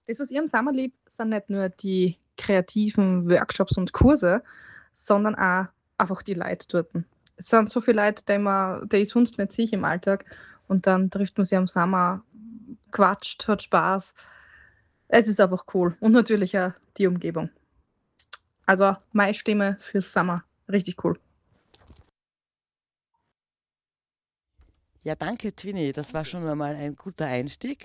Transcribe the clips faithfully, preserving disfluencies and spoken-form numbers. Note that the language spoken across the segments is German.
Das, was ich am Sommer liebe, sind nicht nur die kreativen Workshops und Kurse, sondern auch einfach die Leute dort. Es sind so viele Leute, die, man, die ich sonst nicht sehe im Alltag. Und dann trifft man sie am Sommer, quatscht, hat Spaß. Es ist einfach cool. Und natürlich auch die Umgebung. Also meine Stimme fürs Sommer. Richtig cool. Ja, danke, Twini. Das war schon mal ein guter Einstieg.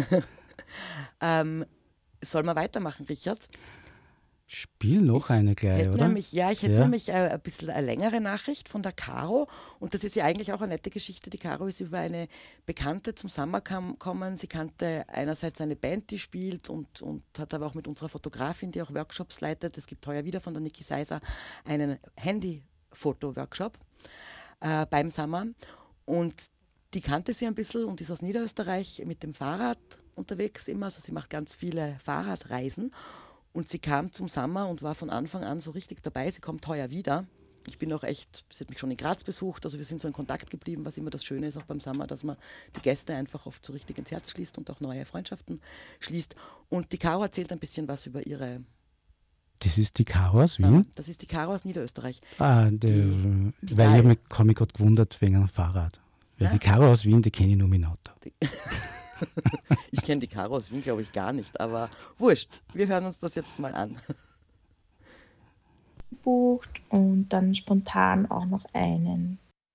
ähm, soll man weitermachen, Richard? Spiel noch Ich eine gleich, hätte oder? nämlich, ja, ich hätte Ja. nämlich äh, ein bisschen eine längere Nachricht von der Caro. Und das ist ja eigentlich auch eine nette Geschichte. Die Caro ist über eine Bekannte zum Sommer gekommen. Sie kannte einerseits eine Band, die spielt und, und hat aber auch mit unserer Fotografin, die auch Workshops leitet. Es gibt heuer wieder von der Niki Seiser einen Handy-Foto-Workshop äh, beim Sommer. Und die kannte sie ein bisschen und ist aus Niederösterreich mit dem Fahrrad unterwegs immer. Also sie macht ganz viele Fahrradreisen. Und sie kam zum Sommer und war von Anfang an so richtig dabei. Sie kommt heuer wieder. Ich bin auch echt, sie hat mich schon in Graz besucht, also wir sind so in Kontakt geblieben, was immer das Schöne ist, auch beim Sommer, dass man die Gäste einfach oft so richtig ins Herz schließt und auch neue Freundschaften schließt. Und die Caro erzählt ein bisschen was über ihre Das ist die Caro aus Sommer. Wien. Das ist die Caro aus Niederösterreich. Ah, der, Die, die weil ich Gal. habe mich, hab mich gerade gewundert wegen einem Fahrrad. Weil Na? die Caro aus Wien, die kenne ich nur mit dem Auto. Die ich kenne die Caro aus Wien, glaube ich, gar nicht, aber wurscht. Wir hören uns das jetzt mal an. Gebucht und dann spontan auch noch einen.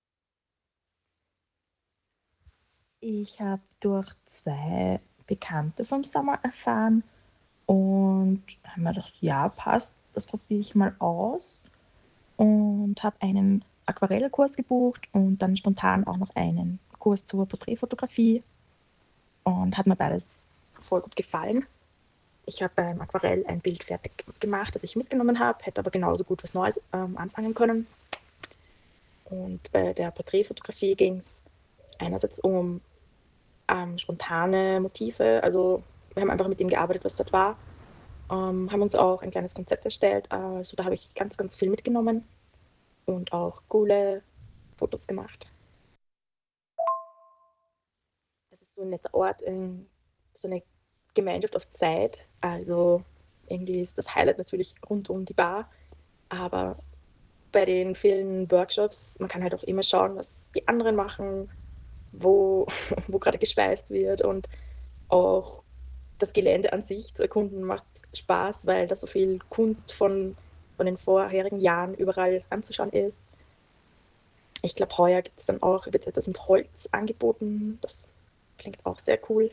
Ich habe durch zwei Bekannte vom Sommer erfahren und habe mir gedacht, ja, passt, das probiere ich mal aus und habe einen Aquarellkurs gebucht und dann spontan auch noch einen Kurs zur Porträtfotografie und hat mir beides voll gut gefallen. Ich habe beim Aquarell ein Bild fertig gemacht, das ich mitgenommen habe, hätte aber genauso gut was Neues ähm, anfangen können. Und bei der Porträtfotografie ging es einerseits um ähm, spontane Motive, also wir haben einfach mit dem gearbeitet, was dort war, ähm, haben uns auch ein kleines Konzept erstellt, also da habe ich ganz, ganz viel mitgenommen und auch coole Fotos gemacht. Es ist so ein netter Ort, in, so eine Gemeinschaft auf Zeit, also irgendwie ist das Highlight natürlich rund um die Bar, aber bei den vielen Workshops, man kann halt auch immer schauen, was die anderen machen, wo, wo gerade gespeist wird und auch das Gelände an sich zu erkunden macht Spaß, weil da so viel Kunst von, von den vorherigen Jahren überall anzuschauen ist. Ich glaube, heuer gibt es dann auch, wird etwas mit Holz angeboten. Das klingt auch sehr cool.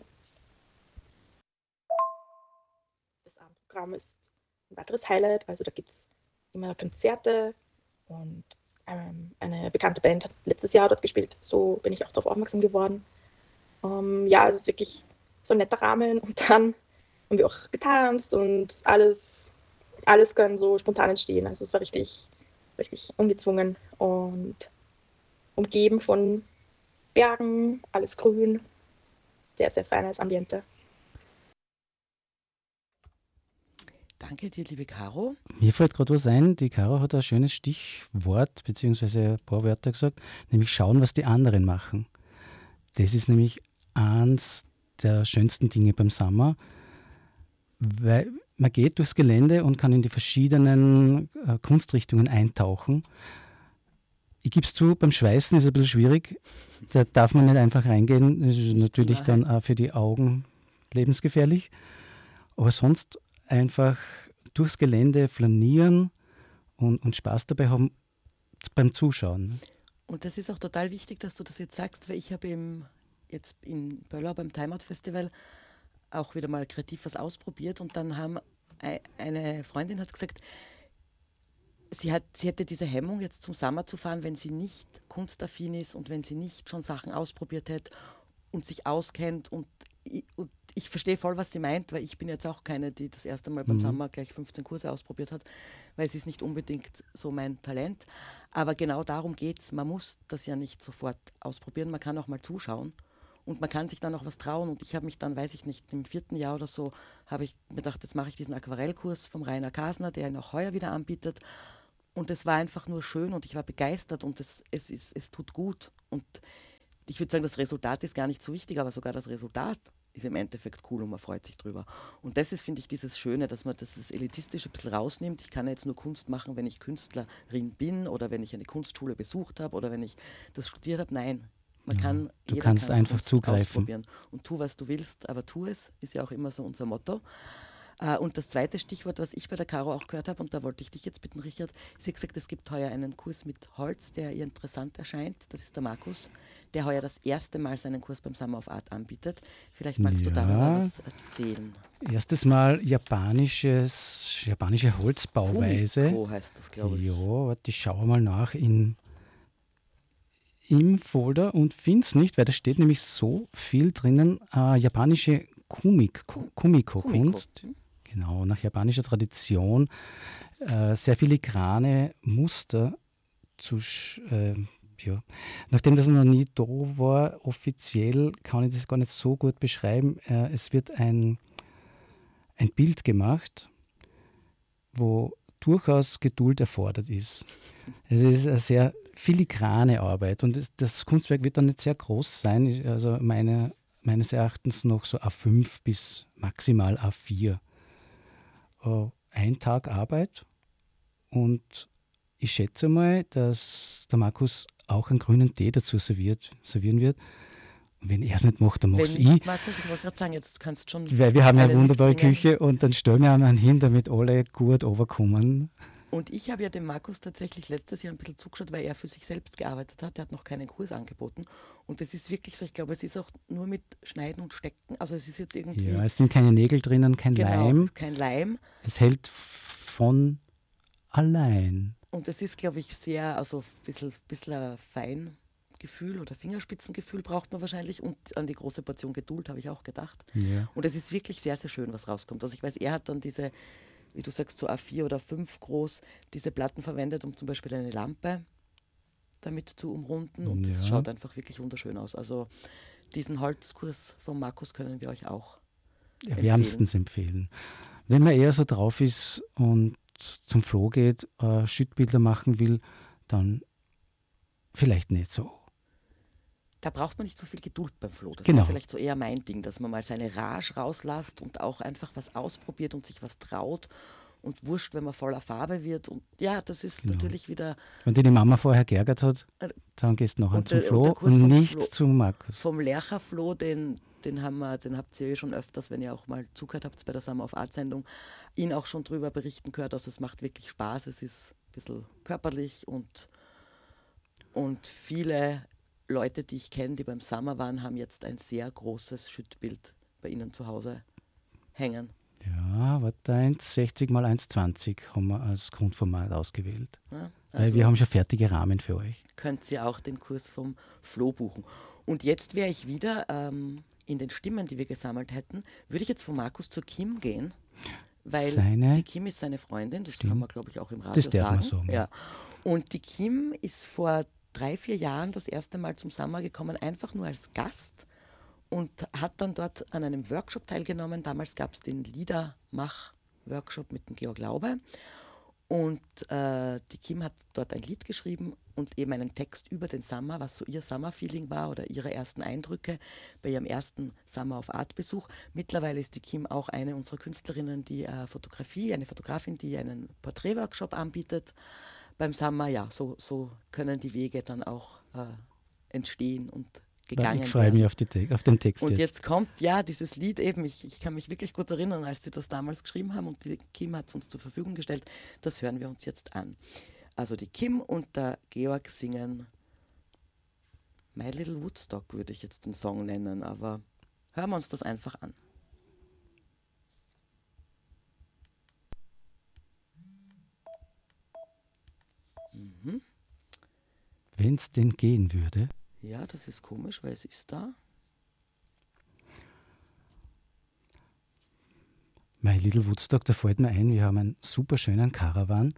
Das Abendprogramm ist ein weiteres Highlight. Also da gibt es immer Konzerte und ähm, eine bekannte Band hat letztes Jahr dort gespielt. So bin ich auch darauf aufmerksam geworden. Ähm, ja, es ist wirklich so ein netter Rahmen und dann haben wir auch getanzt und alles, alles kann so spontan entstehen. Also es war richtig, richtig ungezwungen und umgeben von Bergen, alles grün, sehr, sehr feines Ambiente. Danke dir, liebe Caro. Mir fällt gerade was ein, die Caro hat ein schönes Stichwort, beziehungsweise ein paar Wörter gesagt, nämlich schauen, was die anderen machen. Das ist nämlich eins der schönsten Dinge beim Sommer, weil man geht durchs Gelände und kann in die verschiedenen äh, Kunstrichtungen eintauchen. Ich gebe es zu, beim Schweißen ist es ein bisschen schwierig. Da darf man nicht einfach reingehen. Das ist Nicht natürlich zu dann nahe. auch für die Augen lebensgefährlich. Aber sonst einfach durchs Gelände flanieren und, und Spaß dabei haben beim Zuschauen. Und das ist auch total wichtig, dass du das jetzt sagst, weil ich habe im, jetzt in Böllau beim Timeout Festival auch wieder mal kreativ was ausprobiert und dann haben ei- eine Freundin hat gesagt, sie, hat, sie hätte diese Hemmung, jetzt zum Sommer zu fahren, wenn sie nicht kunstaffin ist und wenn sie nicht schon Sachen ausprobiert hätte und sich auskennt. Und ich, und ich verstehe voll, was sie meint, weil ich bin jetzt auch keine, die das erste Mal beim Mhm. Sommer gleich fünfzehn Kurse ausprobiert hat, weil es ist nicht unbedingt so mein Talent. Aber genau darum geht es. Man muss das ja nicht sofort ausprobieren, man kann auch mal zuschauen. Und man kann sich dann auch was trauen. Und ich habe mich dann, weiß ich nicht, im vierten Jahr oder so, habe ich mir gedacht, jetzt mache ich diesen Aquarellkurs vom Rainer Kasner, der ihn auch heuer wieder anbietet. Und es war einfach nur schön und ich war begeistert und es, es, ist, es tut gut. Und ich würde sagen, das Resultat ist gar nicht so wichtig, aber sogar das Resultat ist im Endeffekt cool und man freut sich drüber. Und das ist, finde ich, dieses Schöne, dass man das, das Elitistische ein bisschen rausnimmt. Ich kann ja jetzt nur Kunst machen, wenn ich Künstlerin bin oder wenn ich eine Kunstschule besucht habe oder wenn ich das studiert habe. Nein, man Ja, kann, du jeder kannst kann einfach Kunst zugreifen. ausprobieren. Und tu, was du willst, aber tu es, ist ja auch immer so unser Motto. Äh, Und das zweite Stichwort, was ich bei der Caro auch gehört habe, und da wollte ich dich jetzt bitten, Richard, sie hat gesagt, es gibt heuer einen Kurs mit Holz, der ihr interessant erscheint. Das ist der Markus, der heuer das erste Mal seinen Kurs beim Summer of Art anbietet. Vielleicht magst du Ja. darüber was erzählen. Erstes Mal japanisches, japanische Holzbauweise. Kumiko heißt das, glaube ich. Ja, warte, ich schaue mal nach in, im Folder und finde es nicht, weil da steht nämlich so viel drinnen. Äh, japanische Kumik, Kumiko-Kunst. Kumiko. Genau, nach japanischer Tradition. Äh, sehr filigrane Muster zu. sch- Äh, ja. Nachdem das noch nie da war, offiziell kann ich das gar nicht so gut beschreiben. Äh, es wird ein, ein Bild gemacht, wo durchaus Geduld erfordert ist. Es ist eine sehr filigrane Arbeit und es, das Kunstwerk wird dann nicht sehr groß sein, Ich- also meine, meines Erachtens noch so A fünf bis maximal A vier. Äh, ein Tag Arbeit und ich schätze mal, dass der Markus auch einen grünen Tee dazu serviert, servieren wird. Und wenn er es nicht macht, dann Wenn mach's nicht, ich. Markus, ich wollte gerade sagen, jetzt kannst du schon. Weil wir haben ja eine einen wunderbare mitbringen. Küche und dann stellen wir einen hin, damit alle gut runterkommen. Und ich habe ja dem Markus tatsächlich letztes Jahr ein bisschen zugeschaut, weil er für sich selbst gearbeitet hat. Er hat noch keinen Kurs angeboten. Und es ist wirklich so, ich glaube, es ist auch nur mit Schneiden und Stecken. Also es ist jetzt irgendwie Ja, es sind keine Nägel drinnen, kein genau, Leim. kein Leim. Es hält von allein. Und es ist, glaube ich, sehr, also ein bisschen, bisschen ein Feingefühl oder Fingerspitzengefühl braucht man wahrscheinlich. Und an die große Portion Geduld habe ich auch gedacht. Ja. Und es ist wirklich sehr, sehr schön, was rauskommt. Also ich weiß, er hat dann diese, wie du sagst, so A vier oder A fünf groß, diese Platten verwendet, um zum Beispiel eine Lampe damit zu umrunden. Und es Ja. schaut einfach wirklich wunderschön aus. Also diesen Holzkurs von Markus können wir euch auch empfehlen. Wärmstens empfehlen. Wenn man eher so drauf ist und zum Floh geht, äh, Schüttbilder machen will, dann vielleicht nicht so. Da braucht man nicht so viel Geduld beim Flo. Das Genau. wäre vielleicht so eher mein Ding, dass man mal seine Rage rauslässt und auch einfach was ausprobiert und sich was traut. Und wurscht, wenn man voller Farbe wird. Und ja, das ist Genau. natürlich wieder Wenn die, die Mama vorher geärgert hat, Äh, dann gehst du nachher und zum der- und Floh der Kurs und vom nicht Flo- zum Markus. vom Lercher-Flo, den, den, haben wir, den habt ihr eh schon öfters, wenn ihr auch mal zugehört habt bei der Summer of Art Sendung, ihn auch schon drüber berichten gehört. Also es macht wirklich Spaß, es ist ein bisschen körperlich und, und viele Leute, die ich kenne, die beim Summer waren, haben jetzt ein sehr großes Schüttbild bei ihnen zu Hause hängen. Ja, warte, eins sechzig mal eins zwanzig haben wir als Grundformat ausgewählt. Ja? Weil Also wir haben schon fertige Rahmen für euch. könnt ihr auch den Kurs vom Flo buchen. Und jetzt wäre ich wieder ähm, in den Stimmen, die wir gesammelt hätten, würde ich jetzt von Markus zur Kim gehen, weil Seine- die Kim ist seine Freundin, das kann man, glaube ich, auch im Radio Das darf sagen. man sagen, ja. Ja. Und die Kim ist vor drei, vier Jahren das erste Mal zum Summer gekommen, einfach nur als Gast und hat dann dort an einem Workshop teilgenommen. Damals gab es den Liedermach-Workshop mit dem Georg Laube. Und äh, die Kim hat dort ein Lied geschrieben und eben einen Text über den Summer, was so ihr Summer-Feeling war oder ihre ersten Eindrücke bei ihrem ersten Summer of Art-Besuch. Mittlerweile ist die Kim auch eine unserer Künstlerinnen, die äh, Fotografie, eine Fotografin, die einen Porträtworkshop anbietet beim Summer. Ja, so, so können die Wege dann auch äh, entstehen und gegangen Ich freue werden. mich auf, die Te auf den Text Und jetzt. jetzt kommt ja dieses Lied eben, ich, ich kann mich wirklich gut erinnern, als sie das damals geschrieben haben und die Kim hat es uns zur Verfügung gestellt. Das hören wir uns jetzt an. Also die Kim und der Georg singen My Little Woodstock, würde ich jetzt den Song nennen, aber hören wir uns das einfach an. Mhm. Wenn es denn gehen würde. Ja, das ist komisch, weil es ist da. My Little Woodstock, da fällt mir ein, wir haben einen super schönen Caravan.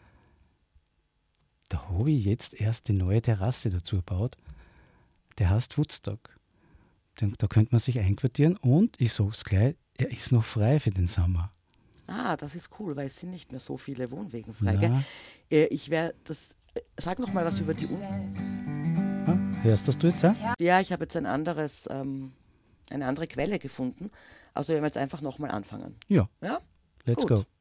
Da habe ich jetzt erst die neue Terrasse dazu gebaut. Der heißt Woodstock. Den, da könnte man sich einquartieren und ich sage es gleich, er ist noch frei für den Sommer. Ah, das ist cool, weil es sind nicht mehr so viele Wohnwegen frei. Gell? Ja. Äh, Ich werde das. äh, Sag noch mal was über die Un Ah, hörst das du jetzt auch? Ja, ich habe jetzt ein anderes ähm, eine andere Quelle gefunden. Also werden wir jetzt einfach nochmal anfangen. Ja, Ja? let's Gut. go.